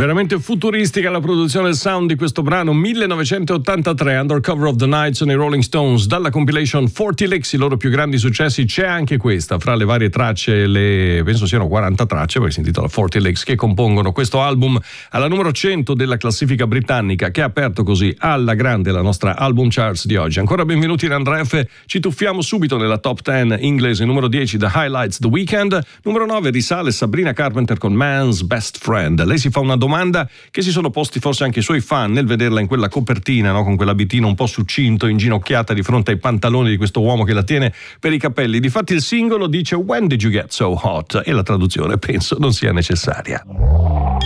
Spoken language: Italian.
Veramente futuristica la produzione del sound di questo brano. 1983, Undercover of the Night sono i Rolling Stones. Dalla compilation 40 Licks, i loro più grandi successi, c'è anche questa fra le varie tracce, penso siano 40 tracce, perché si intitola 40 Licks, che compongono questo album alla numero 100 della classifica britannica, che ha aperto così alla grande la nostra album charts di oggi. Ancora benvenuti in Andrea F. Ci tuffiamo subito nella top 10 inglese. Numero 10 The Highlights, The Weeknd. Numero 9 risale Sabrina Carpenter con Man's Best Friend. Lei si fa una domanda che si sono posti forse anche i suoi fan nel vederla in quella copertina, no? Con quell'abitino un po' succinto, inginocchiata di fronte ai pantaloni di questo uomo che la tiene per i capelli. Difatti il singolo dice When did you get so hot? E la traduzione penso non sia necessaria.